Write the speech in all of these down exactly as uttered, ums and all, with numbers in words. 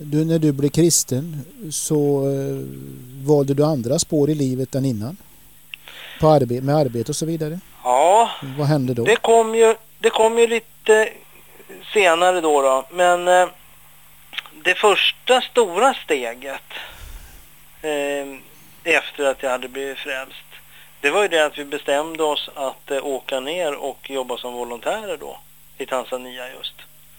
Du, när du blev kristen så eh, valde du andra spår i livet än innan? På arbe- med arbete och så vidare? Ja, vad hände då? Det kom ju, det kom ju lite senare då, då. Men eh, det första stora steget eh, efter att jag hade blivit frälst, det var ju det att vi bestämde oss att eh, åka ner och jobba som volontärer då i Tanzania just.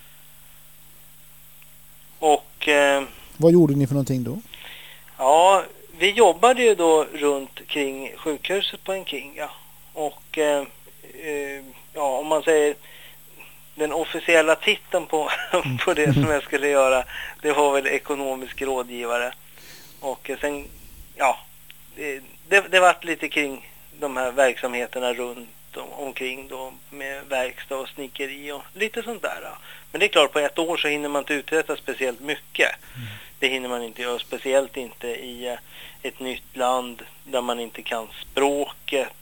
Och eh, vad gjorde ni för någonting då? Ja, vi jobbade ju då runt kring sjukhuset på Nkinga. Och eh, eh, ja, om man säger den officiella titeln på, på det som jag skulle göra, det var väl ekonomisk rådgivare. Och eh, sen, ja, det, det, det var lite kring de här verksamheterna runt om, omkring då med verkstad och snickeri och lite sånt där. Men det är klart, på ett år så hinner man inte uträtta speciellt mycket. Mm. Det hinner man inte göra, speciellt inte i ett nytt land där man inte kan språket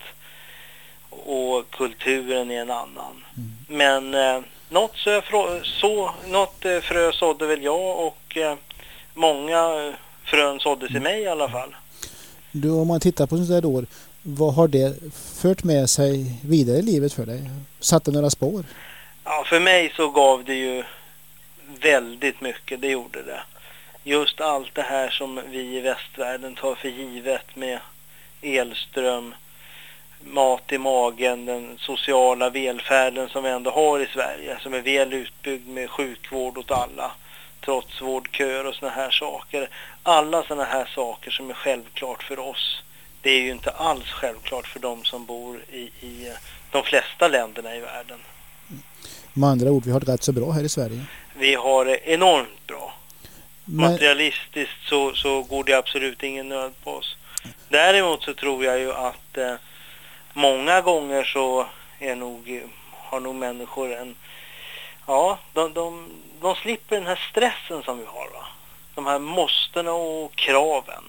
och kulturen är en annan. Mm. Men eh, något, så, så, något eh, frö sådde väl jag, och eh, många frön såddes i mig i alla fall. Du, om man tittar på sådana där år, vad har det fört med sig vidare i livet för dig? Satte några spår? Ja, för mig så gav det ju väldigt mycket, det gjorde det. Just allt det här som vi i västvärlden tar för givet med elström, mat i magen, den sociala välfärden som vi ändå har i Sverige, som är väl utbyggd med sjukvård åt alla, trots vårdköer och såna här saker. Alla såna här saker som är självklart för oss, det är ju inte alls självklart för de som bor i, i de flesta länderna i världen. Med andra ord, vi har det rätt så bra här i Sverige. Vi har det enormt bra. Men... materialistiskt så, så går det absolut ingen nöd på oss. Däremot så tror jag ju att eh, många gånger så är nog, har nog människor en, ja, de, de, de slipper den här stressen som vi har, va? De här måstena och kraven.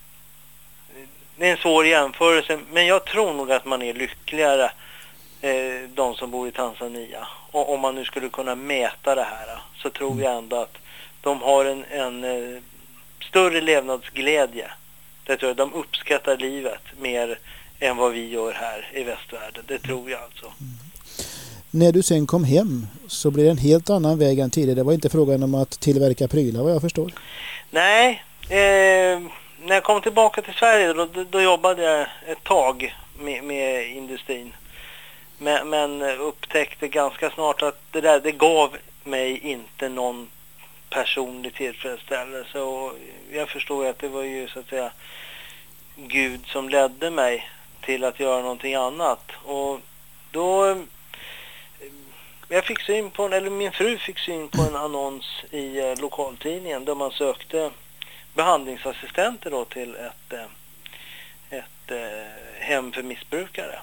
Det är en svår jämförelse, men jag tror nog att man är lyckligare eh, de som bor i Tanzania. Och om man nu skulle kunna mäta det här, så tror mm. jag ändå att de har en, en eh, större levnadsglädje. Det tror jag, de uppskattar livet mer än vad vi gör här i västvärlden. Det tror jag alltså. Mm. När du sen kom hem så blev det en helt annan väg än tidigare. Det var inte frågan om att tillverka prylar, vad jag förstår. Nej, eh, när jag kom tillbaka till Sverige då, då, då jobbade jag ett tag med, med industrin. Men, men upptäckte ganska snart att det där, det gav mig inte någon personlig tillfredsställelse, och jag förstod att det var ju så att säga Gud som ledde mig till att göra någonting annat. Och då jag fick syn på, eller min fru fick syn på en annons i eh, lokaltidningen där man sökte behandlingsassistenter då till ett, eh, ett eh, hem för missbrukare.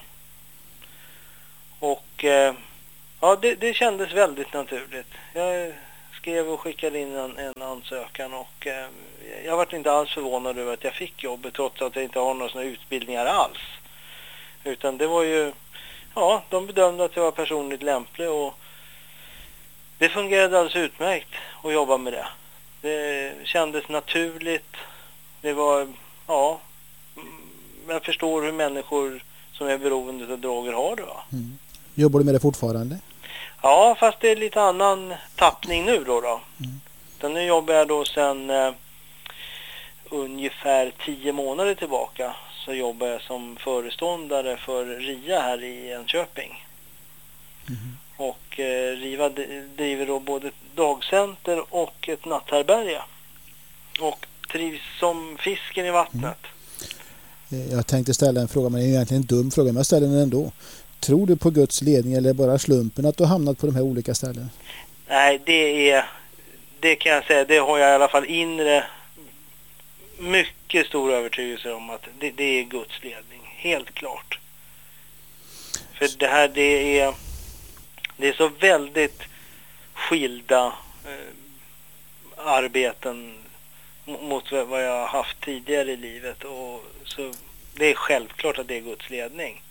Och eh, ja, det, det kändes väldigt naturligt. Jag skrev och skickade in en, en ansökan, och eh, jag var inte alls förvånad över att jag fick jobbet, trots att jag inte har några såna utbildningar alls. Utan det var ju, ja, de bedömde att jag var personligt lämplig, och det fungerade alldeles utmärkt att jobba med det. Det kändes naturligt. Det var, ja, jag förstår hur människor som är beroende av droger har det, va? Mm. Jobbar du med det fortfarande? Ja, fast det är lite annan tappning nu då. då. Mm. Den nu jobbar jag då sedan eh, ungefär tio månader tillbaka. Så jobbar jag som föreståndare för RIA här i Enköping. Mm. Och eh, RIA driver då både ett dagcenter och ett natthärbärge. Och trivs som fisken i vattnet. Mm. Jag tänkte ställa en fråga, men det är egentligen en dum fråga, men jag ställer den ändå. Tror du på Guds ledning, eller bara slumpen att du har hamnat på de här olika ställena? Nej, det är, det kan jag säga, det har jag i alla fall inre mycket stor övertygelse om att det, det är Guds ledning, helt klart. För det här, det är det är så väldigt skilda eh, arbeten mot vad jag har haft tidigare i livet, och så det är självklart att det är Guds ledning.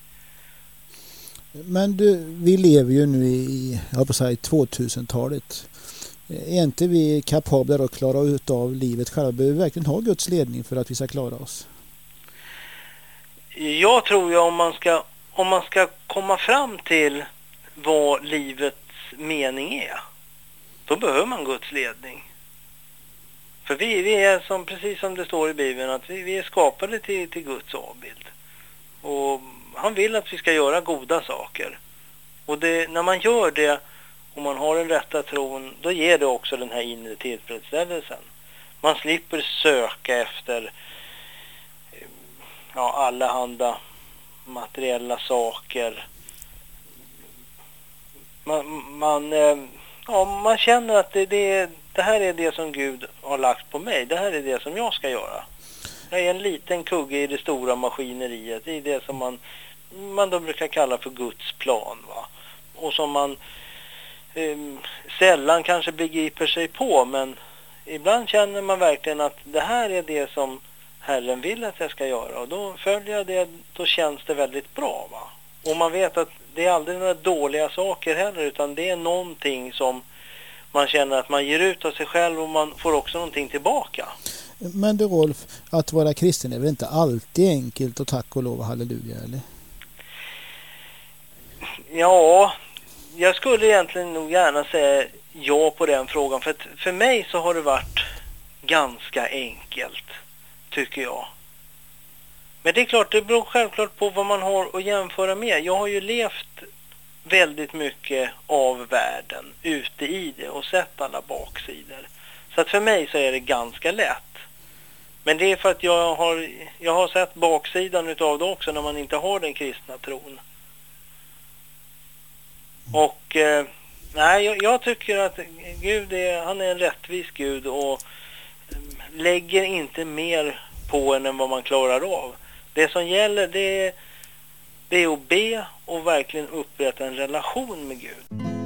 Men du, vi lever ju nu i, jag på säga, tvåtusentalet. Är inte vi kapabla att klara ut av livet själva? Behöver vi verkligen ha Guds ledning för att vi ska klara oss? Jag tror ju om man ska, om man ska komma fram till vad livets mening är, då behöver man Guds ledning. För vi, vi är som, precis som det står i Bibeln, att vi, vi är skapade till, till Guds avbild. Och han vill att vi ska göra goda saker. Och det, när man gör det, och man har den rätta tron, då ger det också den här inre tillfredsställelsen. Man slipper söka efter ja, allehanda materiella saker. Man, man, ja, man känner att det, det, det här är det som Gud har lagt på mig. Det här är det som jag ska göra. Jag är en liten kugge i det stora maskineriet, i det som man, man då brukar kalla för Guds plan, va? Och som man eh, sällan kanske begriper sig på, men ibland känner man verkligen att det här är det som Herren vill att jag ska göra, och då följer jag det, då känns det väldigt bra, va? Och man vet att det är aldrig några dåliga saker heller, utan det är någonting som man känner att man ger ut av sig själv, och man får också någonting tillbaka. Men du Rolf, att vara kristen är väl inte alltid enkelt, och tack och lov, halleluja, eller? Ja, jag skulle egentligen nog gärna säga ja på den frågan, för att för mig så har det varit ganska enkelt, tycker jag. Men det är klart, det beror självklart på vad man har att jämföra med. Jag har ju levt väldigt mycket av världen ute i det och sett alla baksidor. Så att för mig så är det ganska lätt. Men det är för att jag har, jag har sett baksidan utav det också, när man inte har den kristna tron. Och eh, nej, jag, jag tycker att Gud är, han är en rättvis Gud, och lägger inte mer på en än vad man klarar av. Det som gäller, det är, det är att be och verkligen upprätta en relation med Gud.